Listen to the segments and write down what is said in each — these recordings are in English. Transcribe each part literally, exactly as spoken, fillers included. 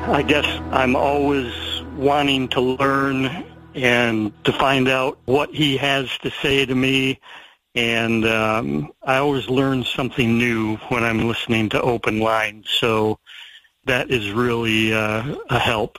I guess I'm always wanting to learn and to find out what he has to say to me. And um, I always learn something new when I'm listening to Open Line. So that is really uh, a help.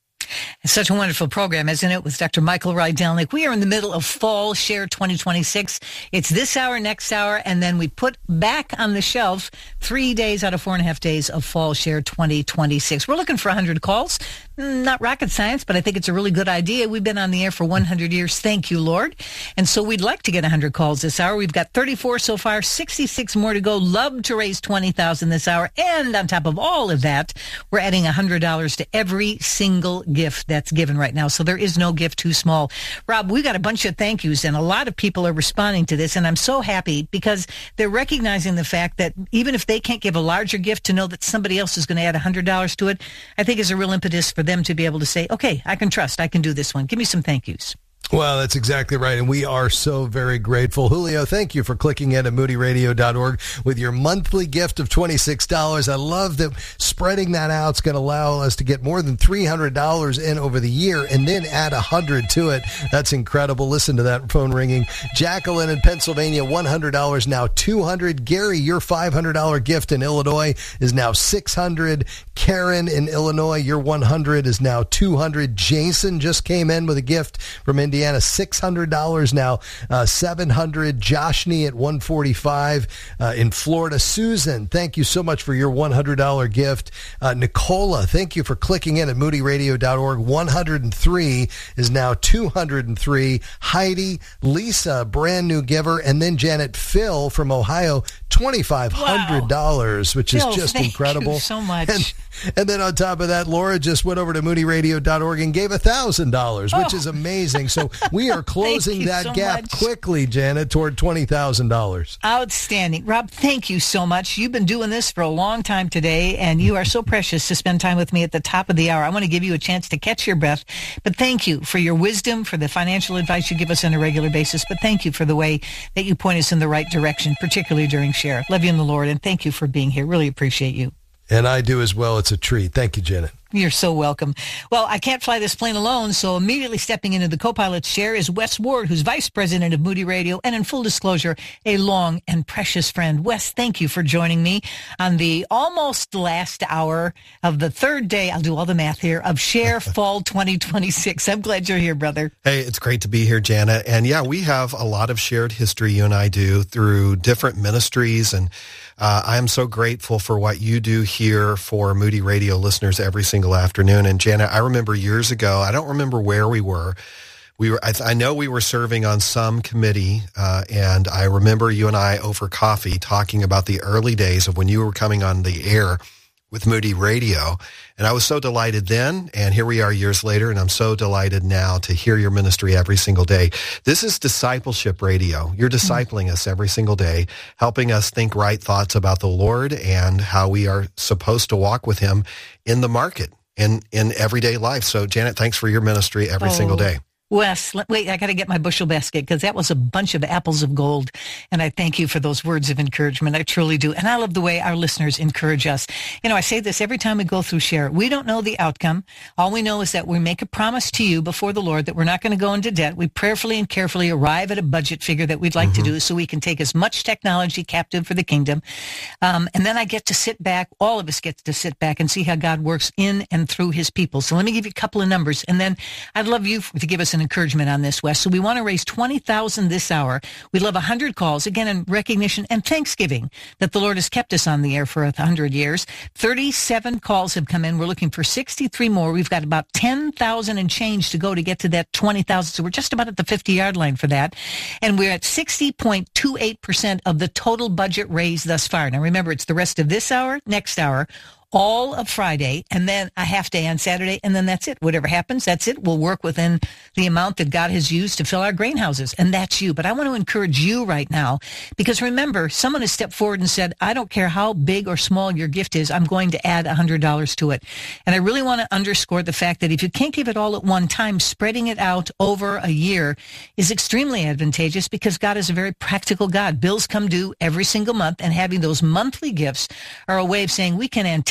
It's such a wonderful program, isn't it, with Doctor Michael Rydelnik. We are in the middle of Fall Share twenty twenty-six. It's this hour, next hour, and then we put back on the shelf three days out of four and a half days of Fall Share twenty twenty-six. We're looking for one hundred calls. Not rocket science, but I think it's a really good idea. We've been on the air for one hundred years. Thank you, Lord. And so we'd like to get one hundred calls this hour. We've got thirty-four so far, sixty-six more to go. Love to raise twenty thousand this hour. And on top of all of that, we're adding one hundred dollars to every single gift that's given right now. So there is no gift too small. Rob, we got a bunch of thank yous, and a lot of people are responding to this, and I'm so happy because they're recognizing the fact that even if they can't give a larger gift, to know that somebody else is going to add one hundred dollars to it, I think is a real impetus for them to be able to say, okay, I can trust, I can do this one. Give me some thank yous. Well, that's exactly right, and we are so very grateful. Julio, thank you for clicking in at moody radio dot org with your monthly gift of twenty-six dollars. I love that spreading that out is going to allow us to get more than three hundred dollars in over the year and then add one hundred dollars to it. That's incredible. Listen to that phone ringing. Jacqueline in Pennsylvania, one hundred dollars, now two hundred dollars. Gary, your five hundred dollars gift in Illinois is now six hundred dollars. Karen in Illinois, your one hundred dollars is now two hundred dollars. Jason just came in with a gift from Indiana. Indiana, six hundred dollars now, uh, seven hundred dollars. Joshny at one hundred forty-five dollars uh, in Florida. Susan, thank you so much for your one hundred dollars gift. Uh, Nicola, thank you for clicking in at moody radio dot org. one hundred three is now two hundred three. Heidi, Lisa, brand new giver, and then Janet, Phil from Ohio, twenty-five hundred dollars, wow. which Phil, is just thank incredible. You so much. And, and then on top of that, Laura just went over to moody radio dot org and gave one thousand dollars, which oh. is amazing. So we are closing that so gap much. quickly, Janet, toward twenty thousand dollars. Outstanding. Rob, thank you so much. You've been doing this for a long time today, and you are so precious to spend time with me at the top of the hour. I want to give you a chance to catch your breath, but thank you for your wisdom, for the financial advice you give us on a regular basis, but thank you for the way that you point us in the right direction, particularly during Share. Love you in the Lord, and thank you for being here. Really appreciate you. And I do as well. It's a treat. Thank you, Janet. You're so welcome. Well, I can't fly this plane alone, so immediately stepping into the co-pilot's chair is Wes Ward, who's vice president of Moody Radio, and in full disclosure, a long and precious friend. Wes, thank you for joining me on the almost last hour of the third day, I'll do all the math here, of Share Fall twenty twenty-six. I'm glad you're here, brother. Hey, it's great to be here, Janet. And yeah, we have a lot of shared history, you and I do, through different ministries, and Uh, I am so grateful for what you do here for Moody Radio listeners every single afternoon. And Janet, I remember years ago, I don't remember where we were. We were, I, th- I know we were serving on some committee, uh, and I remember you and I over coffee talking about the early days of when you were coming on the air with Moody Radio. And I was so delighted then, and here we are years later, and I'm so delighted now to hear your ministry every single day. This is discipleship radio. You're discipling mm-hmm. us every single day, helping us think right thoughts about the Lord and how we are supposed to walk with him in the market and in everyday life. So, Janet, thanks for your ministry every oh. single day. Wes, wait, I got to get my bushel basket because that was a bunch of apples of gold. And I thank you for those words of encouragement. I truly do. And I love the way our listeners encourage us. You know, I say this every time we go through Share. We don't know the outcome. All we know is that we make a promise to you before the Lord that we're not going to go into debt. We prayerfully and carefully arrive at a budget figure that we'd like mm-hmm. to do so we can take as much technology captive for the kingdom. Um, and then I get to sit back. All of us get to sit back and see how God works in and through his people. So let me give you a couple of numbers. And then I'd love you to give us an encouragement on this, Wes. So we want to raise twenty thousand this hour. We love one hundred calls, again, in recognition and thanksgiving that the Lord has kept us on the air for one hundred years. thirty-seven calls have come in. We're looking for sixty-three more. We've got about ten thousand and change to go to get to that twenty thousand. So we're just about at the fifty-yard line for that. And we're at sixty point two eight percent of the total budget raised thus far. Now, remember, it's the rest of this hour, next hour, all of Friday, and then a half day on Saturday, and then that's it. Whatever happens, that's it. We'll work within the amount that God has used to fill our grain houses, and that's you. But I want to encourage you right now, because remember, someone has stepped forward and said, I don't care how big or small your gift is, I'm going to add one hundred dollars to it. And I really want to underscore the fact that if you can't give it all at one time, spreading it out over a year is extremely advantageous because God is a very practical God. Bills come due every single month, and having those monthly gifts are a way of saying we can anticipate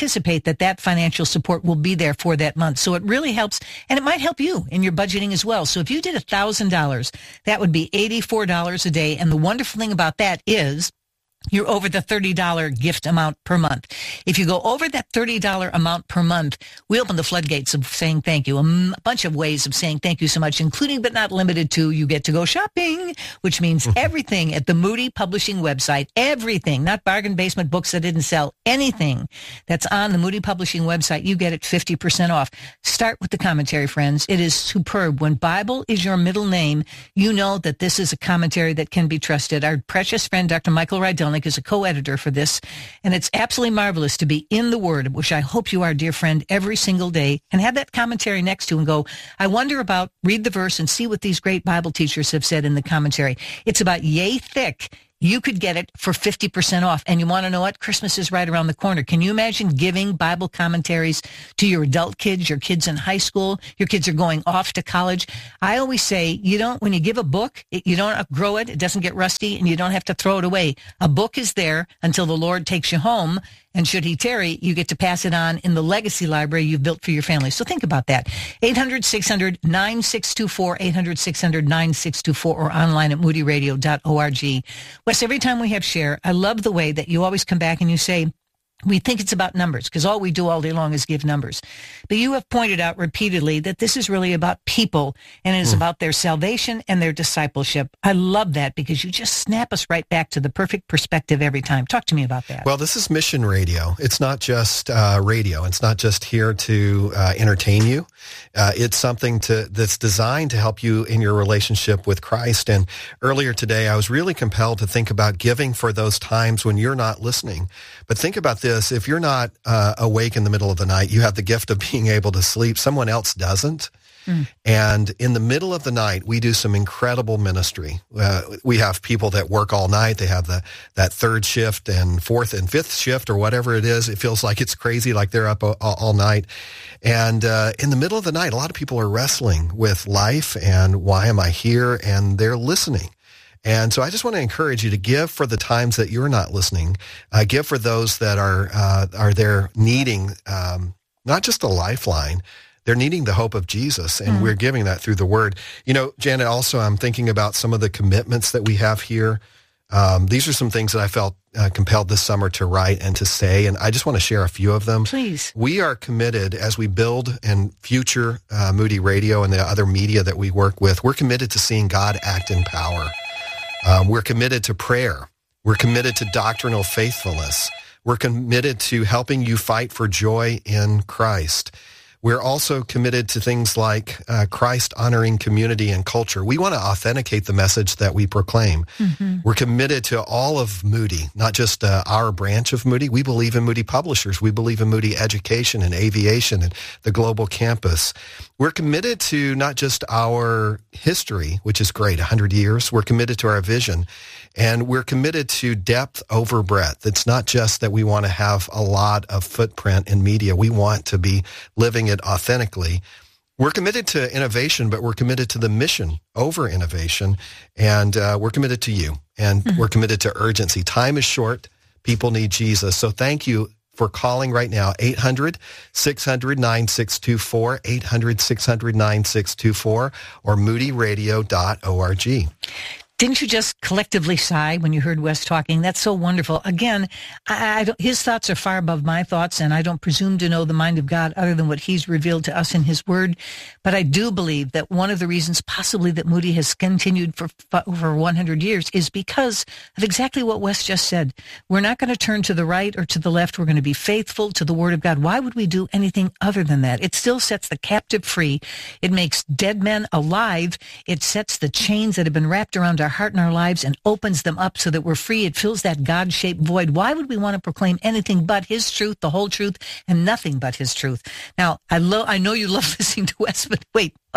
anticipate that that financial support will be there for that month. So it really helps, and it might help you in your budgeting as well. So if you did one thousand dollars, that would be eighty-four dollars a day. And the wonderful thing about that is you're over the thirty dollars gift amount per month. If you go over that thirty dollars amount per month, we open the floodgates of saying thank you. A m- bunch of ways of saying thank you so much, including but not limited to, you get to go shopping, which means everything at the Moody Publishing website, everything, not bargain basement books that didn't sell, anything that's on the Moody Publishing website, you get it fifty percent off. Start with the commentary, friends. It is superb. When Bible is your middle name, you know that this is a commentary that can be trusted. Our precious friend, Doctor Michael Rydelnik, is a co-editor for this, and it's absolutely marvelous to be in the Word, which I hope you are, dear friend, every single day, and have that commentary next to and go, I wonder about, read the verse and see what these great Bible teachers have said in the commentary. It's about yay thick. You could get it for fifty percent off. And you want to know what? Christmas is right around the corner. Can you imagine giving Bible commentaries to your adult kids, your kids in high school? Your kids are going off to college. I always say, you don't, when you give a book, it, you don't outgrow it. It doesn't get rusty and you don't have to throw it away. A book is there until the Lord takes you home. And should he tarry, you get to pass it on in the legacy library you've built for your family. So think about that. eight hundred, six hundred, nine six two four, eight hundred, six hundred, nine six two four, or online at moody radio dot org. Wes, every time we have share, I love the way that you always come back and you say, we think it's about numbers because all we do all day long is give numbers. But you have pointed out repeatedly that this is really about people and it is mm. about their salvation and their discipleship. I love that because you just snap us right back to the perfect perspective every time. Talk to me about that. Well, this is mission radio. It's not just uh, radio. It's not just here to uh, entertain you. Uh, it's something to that's designed to help you in your relationship with Christ. And earlier today, I was really compelled to think about giving for those times when you're not listening. But think about this. This, if you're not uh, awake in the middle of the night, you have the gift of being able to sleep. Someone else doesn't. Mm. And in the middle of the night, we do some incredible ministry. Uh, we have people that work all night. They have the that third shift and fourth and fifth shift or whatever it is. It feels like it's crazy, like they're up all, all night. And uh, in the middle of the night, a lot of people are wrestling with life and why am I here? And they're listening. And so I just want to encourage you to give for the times that you're not listening. Uh, give for those that are uh, are there needing um, not just a lifeline, they're needing the hope of Jesus, and mm. we're giving that through the Word. You know, Janet, also I'm thinking about some of the commitments that we have here. Um, these are some things that I felt uh, compelled this summer to write and to say, and I just want to share a few of them. Please. We are committed as we build and future uh, Moody Radio and the other media that we work with, we're committed to seeing God act in power. Um, we're committed to prayer. We're committed to doctrinal faithfulness. We're committed to helping you fight for joy in Christ. We're also committed to things like uh, Christ-honoring community and culture. We want to authenticate the message that we proclaim. Mm-hmm. We're committed to all of Moody, not just uh, our branch of Moody. We believe in Moody Publishers. We believe in Moody Education and Aviation and the global campus. We're committed to not just our history, which is great, one hundred years. We're committed to our vision. And we're committed to depth over breadth. It's not just that we want to have a lot of footprint in media. We want to be living it authentically. We're committed to innovation, but we're committed to the mission over innovation. And uh, we're committed to you. And mm-hmm. we're committed to urgency. Time is short. People need Jesus. So thank you for calling right now, eight hundred, six hundred, nine six two four, eight hundred, six hundred, nine six two four, or moody radio dot org. Didn't you just collectively sigh when you heard Wes talking? That's so wonderful. Again, I, I don't, his thoughts are far above my thoughts, and I don't presume to know the mind of God other than what he's revealed to us in his word. But I do believe that one of the reasons possibly that Moody has continued for over one hundred years is because of exactly what Wes just said. We're not going to turn to the right or to the left. We're going to be faithful to the word of God. Why would we do anything other than that? It still sets the captive free. It makes dead men alive. It sets the chains that have been wrapped around our heart and our lives and opens them up so that we're free. It fills that God-shaped void. Why would we want to proclaim anything but his truth, the whole truth, and nothing but his truth? Now, I lo- I know you love listening to Wes, but wait, uh,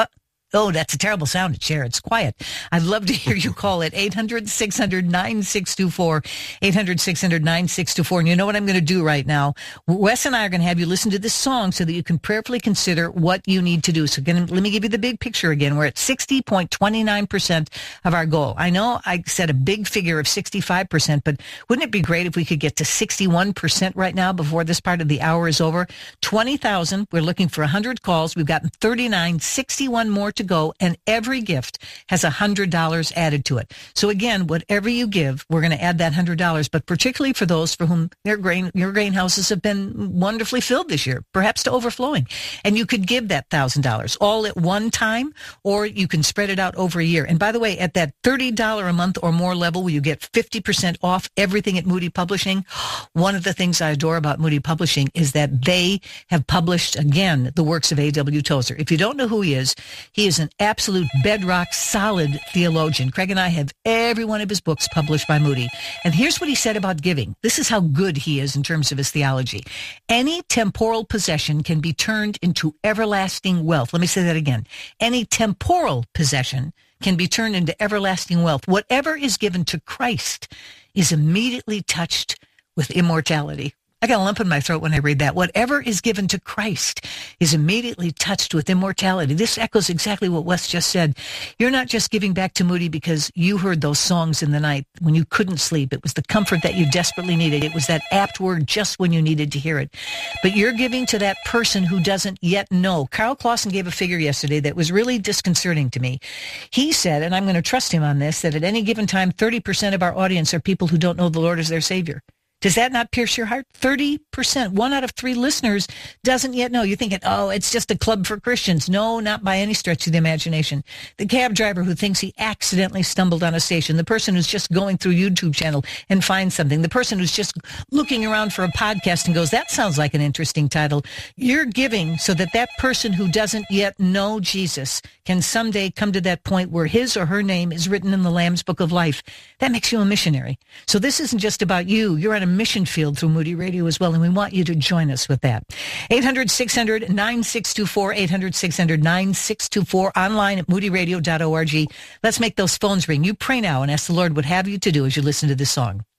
Oh, that's a terrible sound to share. It's quiet. I'd love to hear you call it eight hundred, six hundred, nine six two four, eight hundred, six hundred, nine six two four. And you know what I'm going to do right now? Wes and I are going to have you listen to this song so that you can prayerfully consider what you need to do. So again, let me give you the big picture again. We're at sixty point two nine percent of our goal. I know I said a big figure of sixty-five percent, but wouldn't it be great if we could get to sixty-one percent right now before this part of the hour is over? twenty thousand. We're looking for one hundred calls. We've gotten thirty-nine, sixty-one more to go, and every gift has one hundred dollars added to it. So again, whatever you give, we're going to add that one hundred dollars, but particularly for those for whom their grain, your grain houses have been wonderfully filled this year, perhaps to overflowing. And you could give that one thousand dollars all at one time, or you can spread it out over a year. And by the way, at that thirty dollars a month or more level, where you get fifty percent off everything at Moody Publishing, one of the things I adore about Moody Publishing is that they have published, again, the works of A W Tozer. If you don't know who he is, he is an absolute bedrock, solid theologian. Craig and I have every one of his books published by Moody. And here's what he said about giving. This is how good he is in terms of his theology. Any temporal possession can be turned into everlasting wealth. Let me say that again. Any temporal possession can be turned into everlasting wealth. Whatever is given to Christ is immediately touched with immortality. I got a lump in my throat when I read that. Whatever is given to Christ is immediately touched with immortality. This echoes exactly what Wes just said. You're not just giving back to Moody because you heard those songs in the night when you couldn't sleep. It was the comfort that you desperately needed. It was that apt word just when you needed to hear it. But you're giving to that person who doesn't yet know. Carl Clausen gave a figure yesterday that was really disconcerting to me. He said, and I'm going to trust him on this, that at any given time, thirty percent of our audience are people who don't know the Lord as their Savior. Does that not pierce your heart? thirty percent. One out of three listeners doesn't yet know. You're thinking, oh, it's just a club for Christians. No, not by any stretch of the imagination. The cab driver who thinks he accidentally stumbled on a station. The person who's just going through YouTube channel and finds something. The person who's just looking around for a podcast and goes, that sounds like an interesting title. You're giving so that that person who doesn't yet know Jesus can someday come to that point where his or her name is written in the Lamb's Book of Life. That makes you a missionary. So this isn't just about you. You're on a mission field through Moody Radio as well, and we want you to join us with that. eight hundred, six hundred, nine six two four, eight hundred, six hundred, nine six two four, online at moody radio dot org. Let's make those phones ring. You pray now and ask the Lord what have you to do as you listen to this song.